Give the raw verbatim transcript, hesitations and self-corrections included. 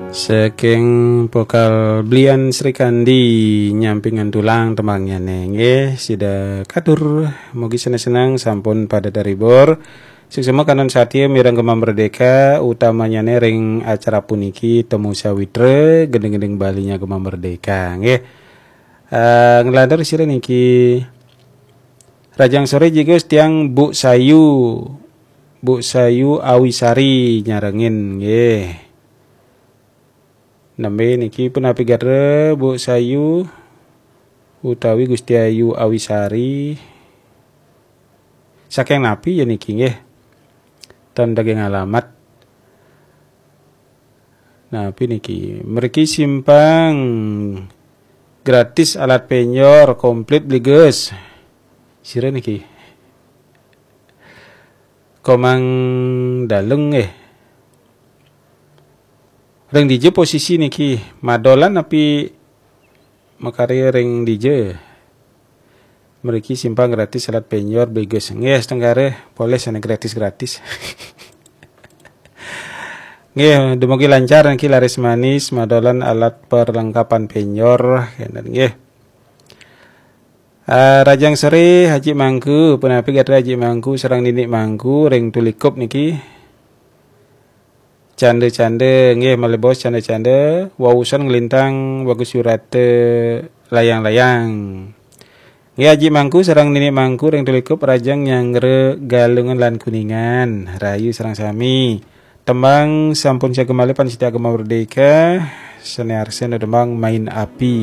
Saking pokal belian Sri Kandi nyampingan tulang temangnya neng eh sida katur mugi senang-senang sampun pada dari bor suksema kanon satya mirang Gema Merdeka utamanya ring acara puniki temu sawitre gendeng-gendeng balinya Gema Merdeka nggih uh, ngeladar sira niki Rajang sore juga tiang Bu Sayu Bu Sayu Awisari nyarengin nggih nambe niki pun api gara Bu Sayu utawi Gusti Ayu Awisari saking napi ya niki nggih tanda geng alamat napi niki mriki simpang gratis alat penyor komplit beli geus sira niki komang daleng eh ring D J posisi niki madolan tapi makari ring D J mereka simpang gratis alat penyor beges nggih tenggare boleh sana gratis gratis nggih dumugi lancar niki laris manis madolan alat perlengkapan penyor nggih uh, Rajang sore Haji Mangku penapi gatra Haji Mangku serang Ninik Mangku ring tulikup niki cande-cande nggih male bos cande-cande wausan ngelintang bagus surate layang-layang nggih Haji Mangku sareng Ninik Mangku ring tulikup rajang nyangre galungan lan kuningan rayu sareng sami tembang sampun sagem malih panitia Gema Merdeka senearsen tembang main api.